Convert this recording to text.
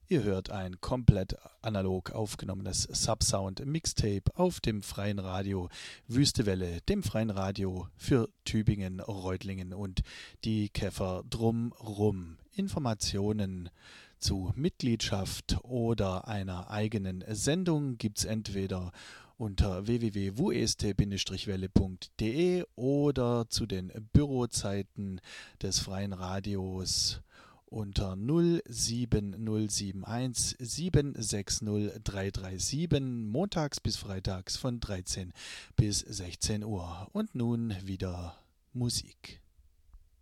Ihr hört ein komplett analog aufgenommenes Subsound-Mixtape auf dem Freien Radio Wüstewelle, dem Freien Radio für Tübingen, Reutlingen und die Käfer drumrum. Informationen zu Mitgliedschaft oder einer eigenen Sendung gibt's entweder unter www.wust-welle.de oder zu den Bürozeiten des Freien Radios unter 07071 760 337 montags bis freitags von 13 bis 16 Uhr. Und nun wieder Musik.